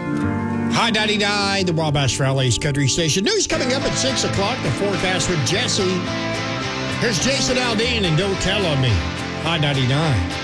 High 99, the Wabash Valley's country station. News coming up at 6 o'clock, the forecast with Jesse. Here's Jason Aldean and Don't Tell on Me. High 99.